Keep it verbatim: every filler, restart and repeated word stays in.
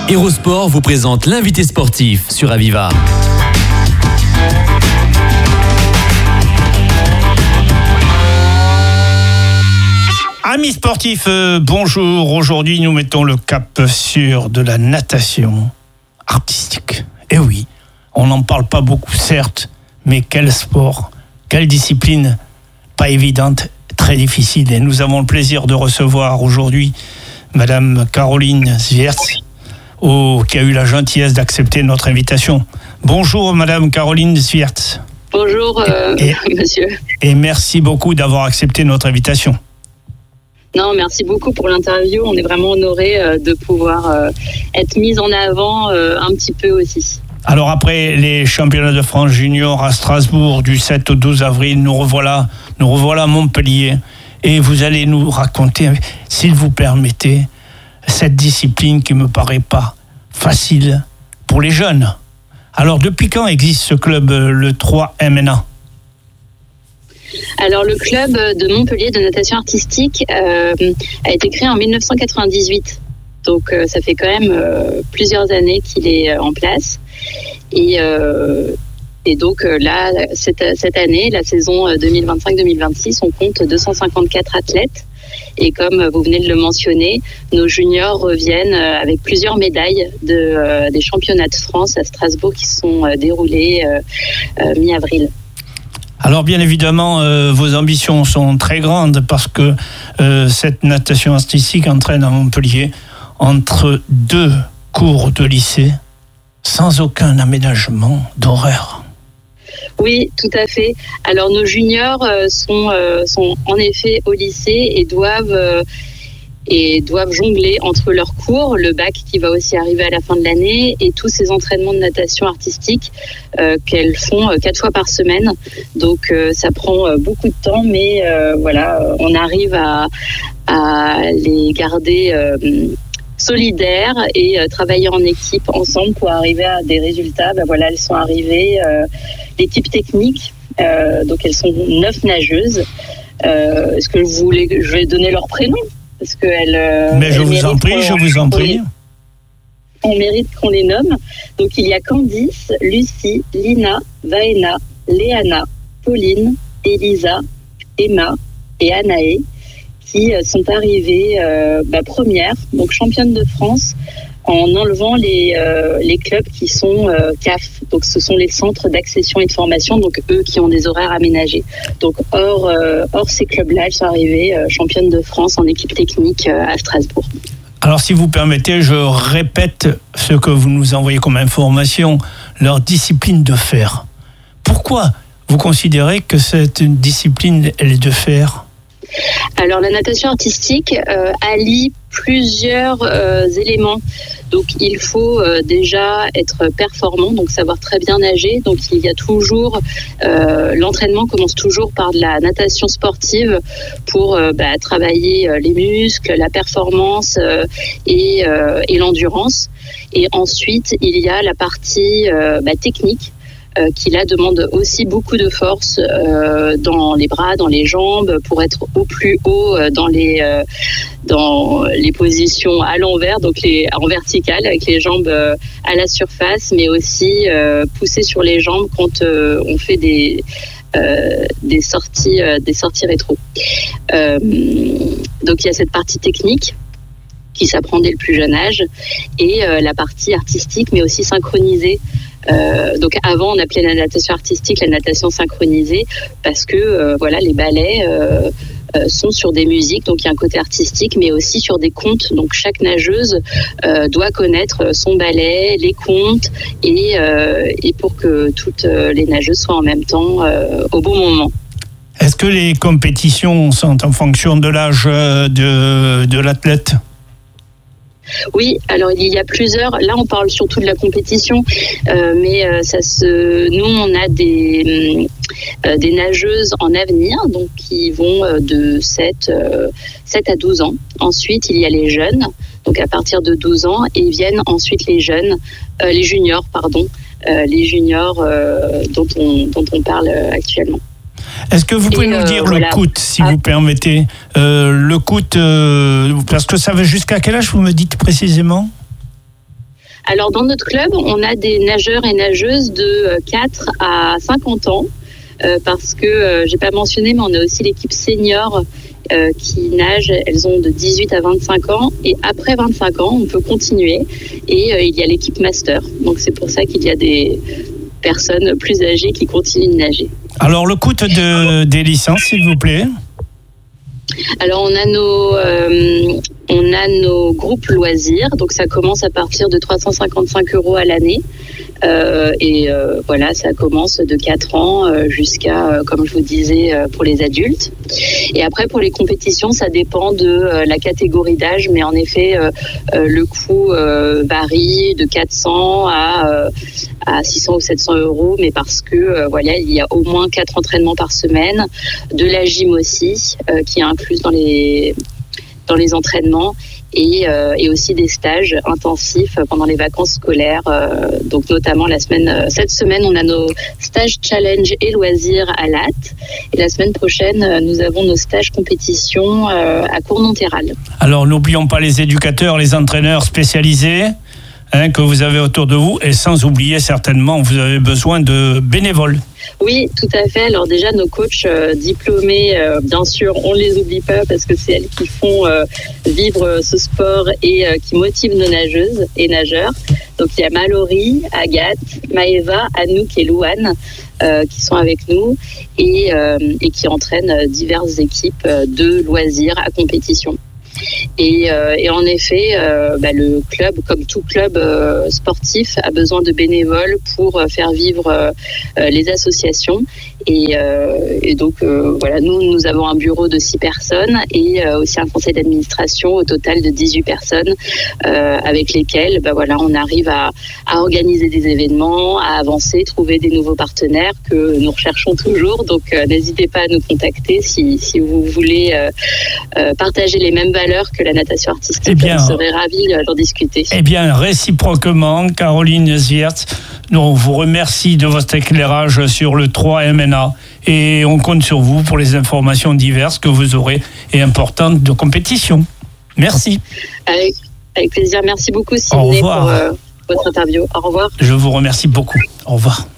Hérosport vous présente l'invité sportif sur Aviva. Amis sportifs, euh, bonjour. Aujourd'hui, nous mettons le cap sur de la natation artistique. Et oui, on n'en parle pas beaucoup, certes, mais quel sport, quelle discipline, pas évidente, très difficile. Et nous avons le plaisir de recevoir aujourd'hui Madame Caroline Zwiertz, oh, qui a eu la gentillesse d'accepter notre invitation. Bonjour Madame Caroline Zwiertz. Bonjour euh, et, monsieur. Et merci beaucoup d'avoir accepté notre invitation. Non, merci beaucoup pour l'interview. On est vraiment honorés euh, de pouvoir euh, être mis en avant euh, un petit peu aussi. Alors après les championnats de France juniors à Strasbourg du sept au douze avril, nous revoilà, nous revoilà à Montpellier. Et vous allez nous raconter, s'il vous permettez, cette discipline qui ne me paraît pas facile pour les jeunes. Alors depuis quand existe ce club, le trois M N A ? Alors le club de Montpellier de natation artistique euh, a été créé en dix-neuf cent quatre-vingt-dix-huit. Donc euh, ça fait quand même euh, plusieurs années qu'il est euh, en place. Et, euh, et donc euh, là, cette, cette année, la saison deux mille vingt-cinq deux mille vingt-six, on compte deux cent cinquante-quatre athlètes. Et comme vous venez de le mentionner, nos juniors reviennent avec plusieurs médailles de, euh, des championnats de France à Strasbourg qui sont euh, déroulés euh, euh, mi-avril. Alors bien évidemment, euh, vos ambitions sont très grandes parce que euh, cette natation artistique entraîne à Montpellier entre deux cours de lycée sans aucun aménagement d'horaire. Oui, tout à fait. Alors nos juniors euh, sont, euh, sont en effet au lycée et doivent, euh, et doivent jongler entre leurs cours, le bac qui va aussi arriver à la fin de l'année et tous ces entraînements de natation artistique euh, qu'elles font euh, quatre fois par semaine. Donc euh, ça prend euh, beaucoup de temps, mais euh, voilà, on arrive à, à les garder euh, solidaires et euh, travailler en équipe ensemble pour arriver à des résultats. Ben voilà, elles sont arrivées, euh, l'équipe technique, euh, donc elles sont neuf nageuses. Euh, est-ce que vous voulez que je vais donner leur prénom? Parce que elles, euh, Mais je vous en prie, je vous en prie. On mérite qu'on les nomme. Donc il y a Candice, Lucie, Lina, Vaena, Léana, Pauline, Elisa, Emma et Anaé, qui sont arrivées euh, bah, premières, donc championnes de France, en enlevant les, euh, les clubs qui sont euh, C A F. Donc ce sont les centres d'accession et de formation, donc eux qui ont des horaires aménagés. Donc hors, euh, hors ces clubs-là, elles sont arrivées euh, championnes de France en équipe technique euh, à Strasbourg. Alors si vous permettez, je répète ce que vous nous envoyez comme information, leur discipline de fer. Pourquoi vous considérez que cette discipline elle est de fer ? Alors la natation artistique euh, allie plusieurs euh, éléments. Donc il faut euh, déjà être performant, donc savoir très bien nager. Donc il y a toujours euh, l'entraînement commence toujours par de la natation sportive pour euh, bah, travailler euh, les muscles, la performance euh, et, euh, et l'endurance. Et ensuite il y a la partie euh, bah, technique. Euh, qui là demande aussi beaucoup de force euh, dans les bras, dans les jambes, pour être au plus haut euh, dans les euh, dans les positions à l'envers, donc les en verticale avec les jambes euh, à la surface, mais aussi euh, pousser sur les jambes quand euh, on fait des euh, des sorties euh, des sorties rétro. Euh, donc il y a cette partie technique qui s'apprend dès le plus jeune âge et euh, la partie artistique, mais aussi synchronisée. Euh, donc avant on appelait la natation artistique la natation synchronisée parce que euh, voilà les ballets euh, euh, sont sur des musiques, donc il y a un côté artistique mais aussi sur des contes, donc chaque nageuse euh, doit connaître son ballet, les contes et, euh, et pour que toutes les nageuses soient en même temps euh, au bon moment. Est-ce que les compétitions sont en fonction de l'âge de, de l'athlète ? Oui, alors il y a plusieurs. Là, on parle surtout de la compétition, euh, mais euh, ça se. Nous, on a des euh, des nageuses en avenir, donc qui vont euh, de sept à douze ans. Ensuite, il y a les jeunes, donc à partir de douze ans, et viennent ensuite les jeunes, euh, les juniors, pardon, euh, les juniors euh, dont on dont on parle actuellement. Est-ce que vous pouvez et nous dire euh, le voilà. coût, si ah. vous permettez euh, le coût, euh, parce que ça va jusqu'à quel âge, vous me dites précisément ? Alors, dans notre club, on a des nageurs et nageuses de quatre à cinquante ans, euh, parce que, euh, j'ai pas mentionné, mais on a aussi l'équipe senior euh, qui nage. Elles ont de dix-huit à vingt-cinq ans, et après vingt-cinq ans, on peut continuer. Et euh, il y a l'équipe master. Donc, c'est pour ça qu'il y a des personnes plus âgées qui continuent de nager. Alors, le coût de, des licences, s'il vous plaît? Alors, on a nos, euh, on a nos groupes loisirs. Donc, ça commence à partir de trois cent cinquante-cinq euros à l'année. Euh, et euh, voilà, ça commence de quatre ans euh, jusqu'à, euh, comme je vous disais, euh, pour les adultes. Et après, pour les compétitions, ça dépend de euh, la catégorie d'âge. Mais en effet, euh, euh, le coût euh, varie de quatre cents à, euh, à six cents ou sept cents euros. Mais parce que, euh, voilà, il y a au moins quatre entraînements par semaine. De la gym aussi, euh, qui est incluse dans les, dans les entraînements. Et, euh, et aussi des stages intensifs pendant les vacances scolaires. Euh, donc notamment la semaine, cette semaine, on a nos stages challenge et loisirs à Latte. Et la semaine prochaine, nous avons nos stages compétition euh, à Cournonterral. Alors n'oublions pas les éducateurs, les entraîneurs spécialisés hein, que vous avez autour de vous. Et sans oublier certainement, vous avez besoin de bénévoles. Oui, tout à fait. Alors déjà, nos coachs euh, diplômés, euh, bien sûr, on ne les oublie pas parce que c'est elles qui font euh, vivre ce sport et euh, qui motivent nos nageuses et nageurs. Donc il y a Mallory, Agathe, Maëva, Anouk et Louane euh, qui sont avec nous et, euh, et qui entraînent diverses équipes de loisirs à compétition. Et, euh, et en effet, euh, bah, le club, comme tout club euh, sportif, a besoin de bénévoles pour euh, faire vivre euh, les associations. Et, euh, et donc, euh, voilà, nous, nous avons un bureau de six personnes et euh, aussi un conseil d'administration au total de dix-huit personnes euh, avec lesquelles bah, voilà, on arrive à, à organiser des événements, à avancer, trouver des nouveaux partenaires que nous recherchons toujours. Donc, euh, n'hésitez pas à nous contacter si, si vous voulez euh, euh, partager les mêmes valeurs que la natation artistique. Eh bien, on serait ravis d'en discuter. Eh bien, réciproquement, Caroline Zwiertz, nous on vous remercie de votre éclairage sur le trois M N A et on compte sur vous pour les informations diverses que vous aurez et importantes de compétition. Merci. Avec, avec plaisir. Merci beaucoup, Sidney, pour euh, votre interview. Au revoir. Je vous remercie beaucoup. Au revoir.